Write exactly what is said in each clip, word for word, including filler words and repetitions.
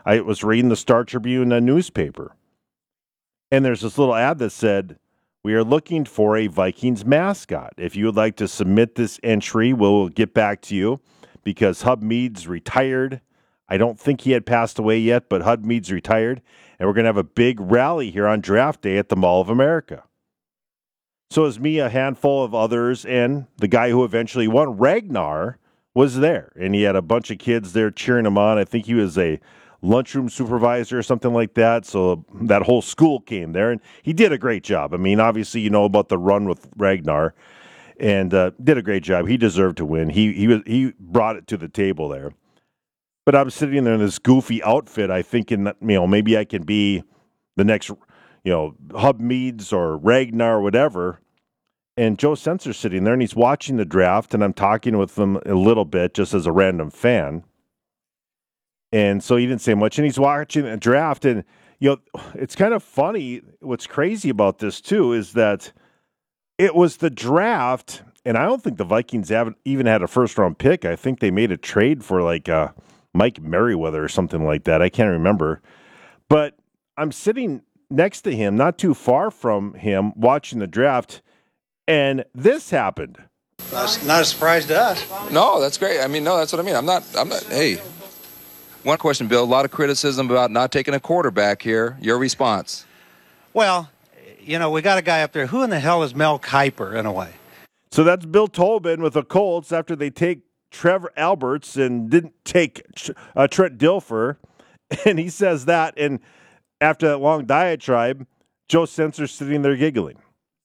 I was reading the Star Tribune uh, newspaper, and there's this little ad that said, "We are looking for a Vikings mascot. If you would like to submit this entry, we'll get back to you," because Hub Mead's retired. I don't think he had passed away yet, but Hub Mead's retired, and we're going to have a big rally here on draft day at the Mall of America. So it was me, a handful of others, and the guy who eventually won, Ragnar, was there. And he had a bunch of kids there cheering him on. I think he was a lunchroom supervisor or something like that. So that whole school came there, and he did a great job. I mean, obviously, you know about the run with Ragnar, and uh, did a great job. He deserved to win. He he was he brought it to the table there. But I'm sitting there in this goofy outfit. I thinking that, you know, maybe I can be the next, you know, Hub Meads or Ragnar or whatever. And Joe Sensor's sitting there, and he's watching the draft, and I'm talking with him a little bit just as a random fan. And so he didn't say much, and he's watching the draft. And, you know, it's kind of funny. What's crazy about this, too, is that it was the draft, and I don't think the Vikings haven't even had a first-round pick. I think they made a trade for, like, uh, Mike Merriweather or something like that. I can't remember. But I'm sitting next to him, not too far from him, watching the draft, and this happened. Not, not a surprise to us. No, that's great. I mean, no, that's what I mean. I'm not, I'm not, hey. One question, Bill. A lot of criticism about not taking a quarterback here. Your response? Well, you know, we got a guy up there. Who in the hell is Mel Kiper, in a way? So that's Bill Tobin with the Colts after they take Trevor Alberts and didn't take uh, Trent Dilfer. And he says that, and after that long diatribe, Joe Sensor's sitting there giggling.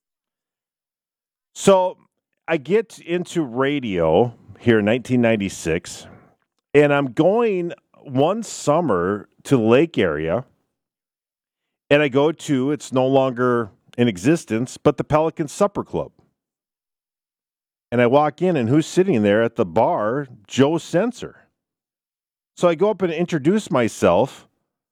So I get into radio here in nineteen ninety-six, and I'm going one summer to the lake area, and I go to, it's no longer in existence, but the Pelican Supper Club. And I walk in, and who's sitting there at the bar? Joe Sensor. So I go up and introduce myself,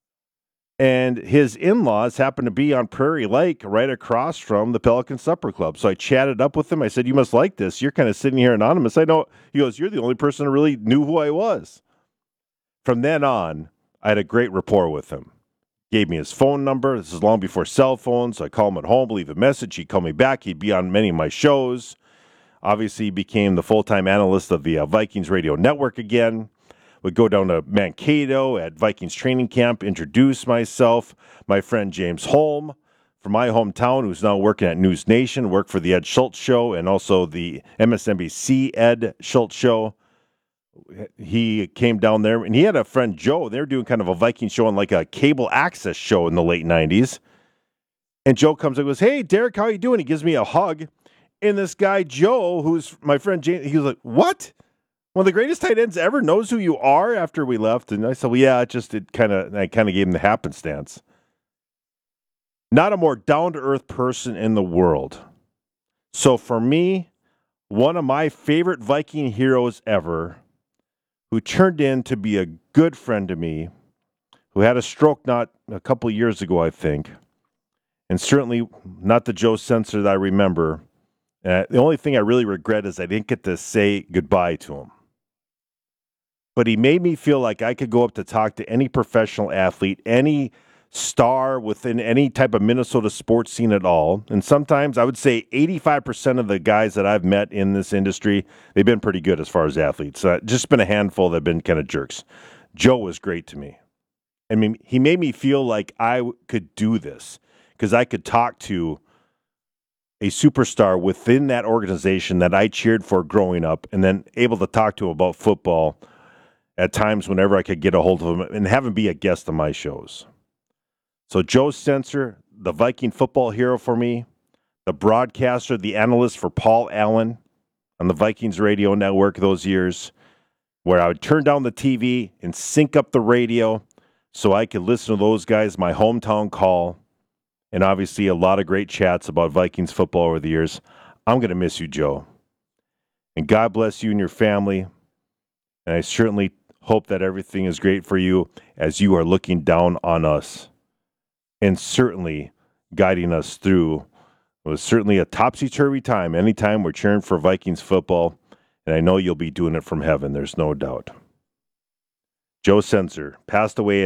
and his in-laws happen to be on Prairie Lake right across from the Pelican Supper Club. So I chatted up with him. I said, "You must like this. You're kind of sitting here anonymous." I know. He goes, "You're the only person who really knew who I was." From then on, I had a great rapport with him. Gave me his phone number. This is long before cell phones. So I call him at home, leave a message. He'd call me back. He'd be on many of my shows. Obviously, he became the full-time analyst of the uh, Vikings Radio Network again. Would go down to Mankato at Vikings training camp, introduce myself, my friend James Holm from my hometown, who's now working at News Nation, worked for the Ed Schultz Show and also the M S N B C Ed Schultz Show. He came down there, and he had a friend, Joe. They were doing kind of a Viking show on like a cable access show in the late nineties. And Joe comes and goes, "Hey, Derek, how you doing?" He gives me a hug. And this guy, Joe, who's my friend James, he was like, "What? One of the greatest tight ends ever knows who you are?" After we left. And I said, "Well, yeah, it just, it kind of, I kind of gave him the happenstance." Not a more down-to-earth person in the world. So for me, one of my favorite Viking heroes ever, who turned in to be a good friend to me, who had a stroke not a couple years ago, I think, and certainly not the Joe Sensor that I remember. Uh, the only thing I really regret is I didn't get to say goodbye to him. But he made me feel like I could go up to talk to any professional athlete, any star within any type of Minnesota sports scene at all. And sometimes I would say eighty-five percent of the guys that I've met in this industry, they've been pretty good as far as athletes. Uh, just been a handful that have been kind of jerks. Joe was great to me. I mean, he made me feel like I w- could do this because I could talk to a superstar within that organization that I cheered for growing up, and then able to talk to him about football at times whenever I could get a hold of him and have him be a guest on my shows. So Joe Sensor, the Viking football hero for me, the broadcaster, the analyst for Paul Allen on the Vikings Radio Network those years, where I would turn down the T V and sync up the radio so I could listen to those guys, my hometown call, and obviously a lot of great chats about Vikings football over the years. I'm going to miss you, Joe. And God bless you and your family. And I certainly hope that everything is great for you as you are looking down on us and certainly guiding us through. It was certainly a topsy-turvy time. Anytime we're cheering for Vikings football, and I know you'll be doing it from heaven. There's no doubt. Joe Sensor passed away